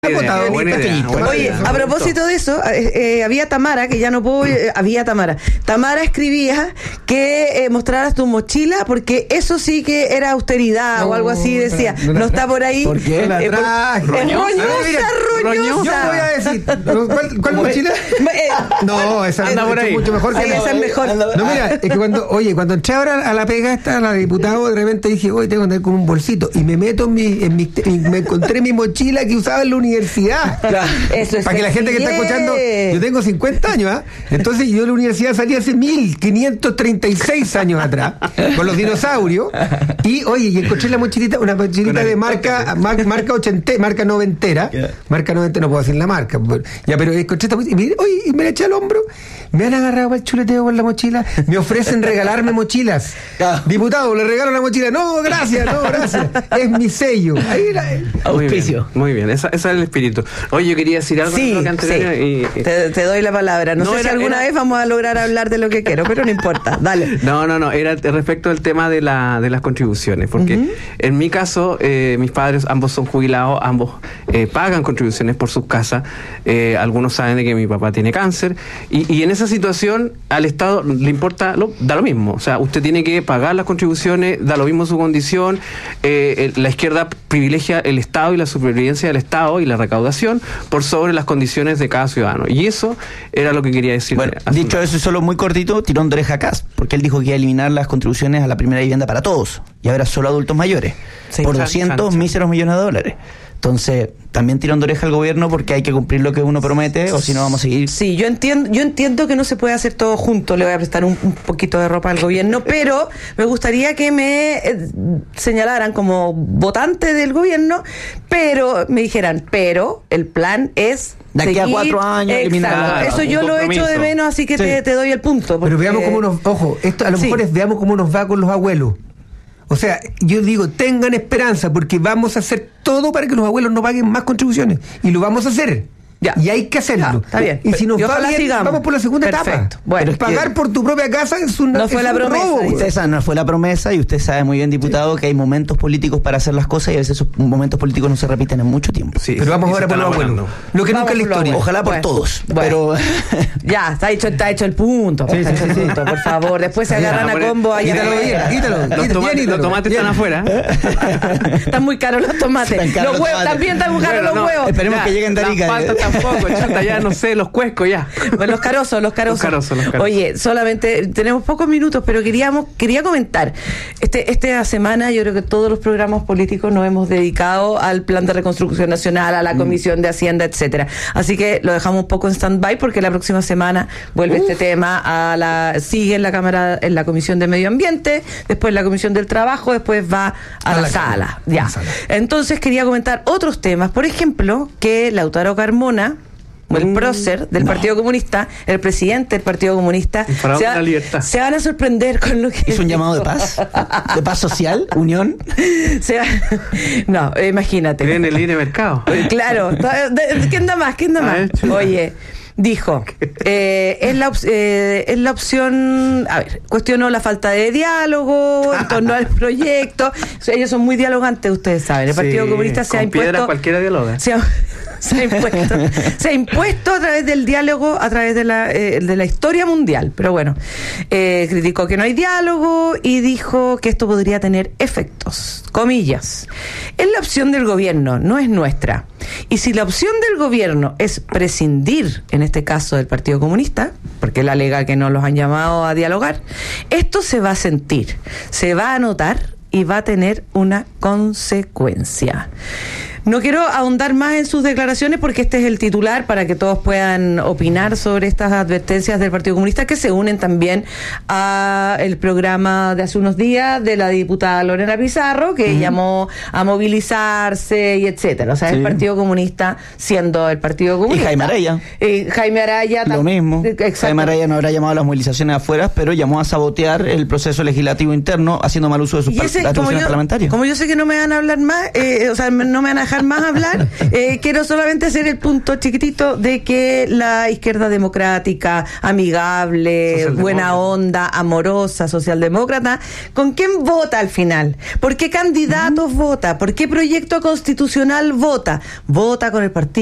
Oye, a propósito de eso, había Tamara, que ya no puedo, había Tamara escribía que mostraras tu mochila, porque eso sí que era austeridad o algo así, decía, no está por ahí. ¿Por qué? La traje. Roñosa. Yo voy a decir, ¿cuál mochila? No, esa anda por ahí. Mucho mejor que esa es mejor. No, mira, es que cuando entré ahora a la pega esta, a la diputado, de repente dije, hoy tengo que andar con un bolsito, y me meto me encontré mi mochila que usaba en la universidad. Eso es para que la gente que está escuchando, yo tengo 50 años, ¿eh? Entonces yo de la universidad salí hace 1536 años atrás, con los dinosaurios, y encontré una mochilita de marca 80, marca noventera, marca 90, no puedo decir la marca, ya, pero encontré esta mochila, y me la eché al hombro, me han agarrado para el chuleteo con la mochila, me ofrecen regalarme mochilas. Diputado, le regalo la mochila, no, gracias, es mi sello. Ahí auspicio. Muy bien, ese es el espíritu. Oye, yo quería decir algo sí, te doy la palabra. No sé si alguna vez vamos a lograr hablar de lo que quiero, pero no importa, dale. No, era respecto al tema de las contribuciones, porque en mi caso, mis padres ambos son jubilados, ambos pagan contribuciones por sus casas, algunos saben de que mi papá tiene cáncer, y en esa situación al Estado le importa, da lo mismo, o sea, usted tiene que pagar las contribuciones, da lo mismo su condición, la izquierda privilegia el Estado y la supervivencia del Estado y la recaudación por sobre las condiciones de cada ciudadano, y eso era lo que quería decir. Bueno, dicho eso, solo muy cortito, tirón de oreja a Kast, porque él dijo que iba a eliminar las contribuciones a la primera vivienda para todos, y ahora solo adultos mayores, por 200 míseros millones de dólares. Entonces, también tirón de oreja al gobierno, porque hay que cumplir lo que uno promete, o si no vamos a seguir. Sí, yo entiendo que no se puede hacer todo junto. Le voy a prestar un poquito de ropa al gobierno, pero me gustaría que me señalaran como votante del gobierno, pero me dijeran, pero el plan es de aquí a 4 años eliminar. Eso yo lo echo de menos, así que te doy el punto. Pero veamos cómo esto a lo mejor veamos cómo nos va con los abuelos. O sea, yo digo, tengan esperanza, porque vamos a hacer todo para que los abuelos no paguen más contribuciones. Y lo vamos a hacer. Ya. Y hay que hacerlo. Está bien. Y si nos va bien, vamos por la segunda etapa. Bueno, pagar por tu propia casa es un no fue la promesa. Esa no fue la promesa, y usted sabe muy bien, diputado, que hay momentos políticos para hacer las cosas, y a veces esos momentos políticos no se repiten en mucho tiempo. Sí, pero vamos ahora por lo bueno. Lo que nunca es la historia. Ojalá por todos. Pero ya, está hecho el punto. Sí. Por favor, después se agarran a combo allá. Quítalo. Los tomates están afuera. Están muy caros los tomates. Los huevos también están muy caros, los huevos. Esperemos que lleguen de Arica. Tampoco, chata, ya no sé, los cuescos ya. Los carosos. Oye, solamente tenemos pocos minutos, pero quería comentar. Esta semana yo creo que todos los programas políticos nos hemos dedicado al Plan de Reconstrucción Nacional, a la Comisión de Hacienda, etcétera. Así que lo dejamos un poco en stand-by, porque la próxima semana vuelve este tema sigue en la Cámara, en la Comisión de Medio Ambiente, después la Comisión del Trabajo, después va a la sala. Ya. Entonces quería comentar otros temas, por ejemplo, que Lautaro Carmona, el prócer del Partido Comunista, el presidente del Partido Comunista, se van a sorprender con lo que ¿es un llamado de paz? ¿De paz social? ¿Unión? No, imagínate. En el libre mercado. Claro. ¿Quién da más? Oye, dijo, es la opción, cuestionó la falta de diálogo en torno al proyecto. Ellos son muy dialogantes, ustedes saben. El Partido Comunista se ha impuesto. Cualquiera dialoga. Se ha impuesto a través del diálogo, a través de la historia mundial. Pero bueno, criticó que no hay diálogo y dijo que esto podría tener efectos. Comillas. Es la opción del gobierno, no es nuestra. Y si la opción del gobierno es prescindir, en este caso del Partido Comunista, porque él alega que no los han llamado a dialogar, esto se va a sentir, se va a notar y va a tener una consecuencia. No quiero ahondar más en sus declaraciones, porque este es el titular para que todos puedan opinar sobre estas advertencias del Partido Comunista, que se unen también a el programa de hace unos días de la diputada Lorena Pizarro, que llamó a movilizarse y etcétera. O sea, el Partido Comunista siendo el Partido Comunista. Y Jaime Araya. Jaime Araya lo mismo. Exacto. Jaime Araya no habrá llamado a las movilizaciones afuera, pero llamó a sabotear el proceso legislativo interno, haciendo mal uso de sus atribuciones parlamentarias. Como yo sé que no me van a hablar más, no me van a dejar más hablar. Quiero solamente hacer el punto chiquitito de que la izquierda democrática, amigable, buena onda, amorosa, socialdemócrata, ¿con quién vota al final? ¿Por qué candidatos vota? ¿Por qué proyecto constitucional vota? Vota con el partido